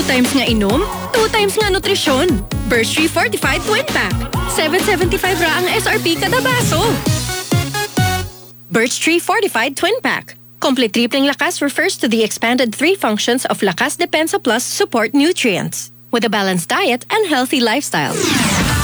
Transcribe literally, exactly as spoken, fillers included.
times nga inom, two times nga nutrisyon. Birch Tree Fortified Twin Pack. seven seventy-five ra ang S R P kada baso. Birch Tree Fortified Twin Pack. Complete tripling lakas refers to the expanded three functions of Lakas Depensa Plus support nutrients with a balanced diet and healthy lifestyle.